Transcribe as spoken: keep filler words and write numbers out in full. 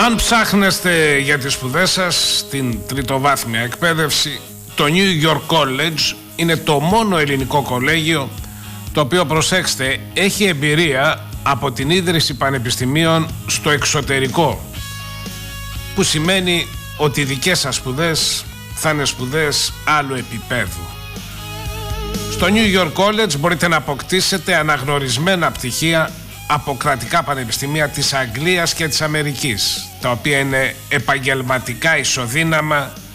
Αν ψάχνεστε για τις σπουδές σας στην τριτοβάθμια εκπαίδευση, το New York College είναι το μόνο ελληνικό κολέγιο το οποίο, προσέξτε, έχει εμπειρία από την ίδρυση πανεπιστημίων στο εξωτερικό, που σημαίνει ότι οι δικές σας σπουδές θα είναι σπουδές άλλου επίπεδου. Στο New York College μπορείτε να αποκτήσετε αναγνωρισμένα πτυχία από κρατικά πανεπιστημία της Αγγλίας και της Αμερικής, τα οποία είναι επαγγελματικά ισοδύναμα